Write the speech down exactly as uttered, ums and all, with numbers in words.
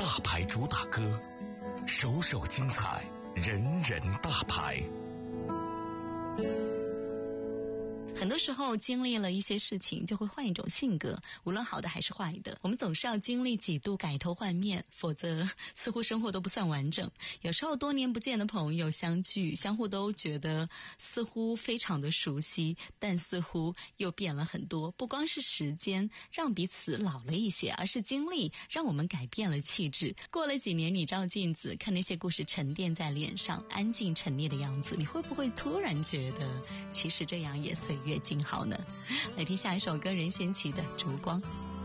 大牌主打歌，首首精彩，人人大牌。 很多时候经历了一些事情就会换一种性格，无论好的还是坏的，我们总是要经历几度改头换面，否则似乎生活都不算完整。有时候多年不见的朋友相聚，相互都觉得似乎非常的熟悉，但似乎又变了很多。不光是时间让彼此老了一些，而是经历让我们改变了气质。过了几年，你照镜子看那些故事沉淀在脸上，安静陈列的样子，你会不会突然觉得其实这样也岁月静好呢？来听下一首歌，任贤齐的《烛光》。